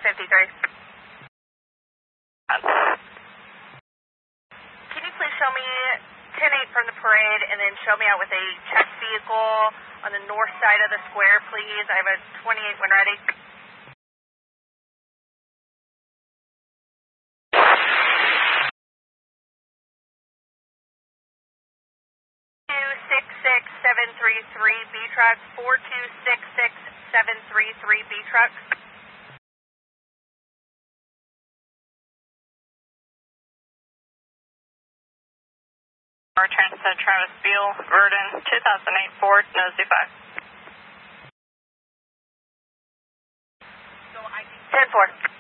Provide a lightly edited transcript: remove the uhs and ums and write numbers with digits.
53. Can you please show me 10-8 from the parade and then show me out with a checked vehicle on the north side of the square, please? I have a 28 when ready. 733 B truck, 4266733 B truck. Our Transit Travis Beal, Verdon, 2008 Ford, no Z5. 10-4.